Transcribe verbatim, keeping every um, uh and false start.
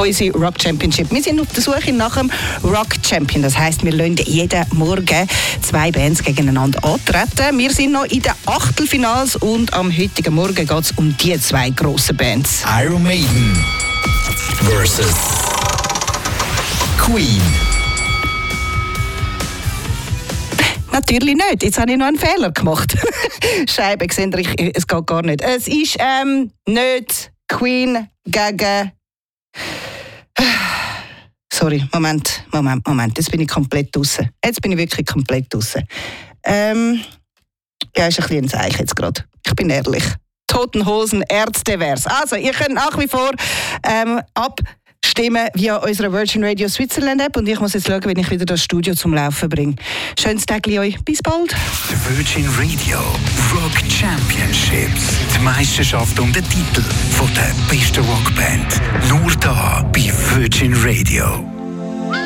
unsere Rock Championship. Wir sind auf der Suche nach einem Rock Champion. Das heisst, wir lassen jeden Morgen zwei Bands gegeneinander antreten. Wir sind noch in den Achtelfinals und am heutigen Morgen geht es um die zwei grossen Bands. Iron Maiden versus Queen. Natürlich nicht. Jetzt habe ich noch einen Fehler gemacht. Scheibe, seht ihr, es geht gar nicht. Es ist ähm, nicht Queen gegen... Sorry, Moment, Moment, Moment. Jetzt bin ich komplett draussen. Jetzt bin ich wirklich komplett draussen. Ähm, ja, ist ein bisschen ein Zeichen jetzt gerade. Ich bin ehrlich. Toten Hosen, Ärzte wär's. Also, ihr könnt nach wie vor ähm, abstimmen via unserer Virgin Radio Switzerland App und ich muss jetzt schauen, wenn ich wieder das Studio zum Laufen bringe. Schönes Tag euch. Bis bald. Virgin Radio Rock Championships. Die Meisterschaft um den Titel von der besten Rockband. Nur da bei Virgin Radio.